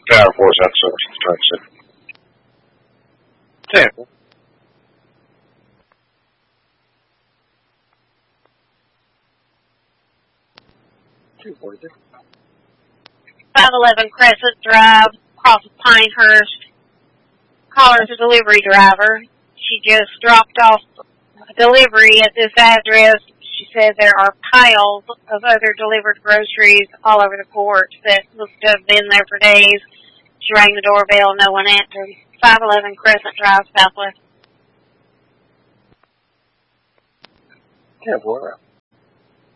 Power Force outsourced construction. Terrible. $511 Crescent Drive, across of Pinehurst. Caller's a delivery driver. She just dropped off a delivery at this address. She said there are piles of other delivered groceries all over the porch that looked to have been there for days. She rang the doorbell, no one answered. 511 Crescent Drive, Southwest. Yeah, boy.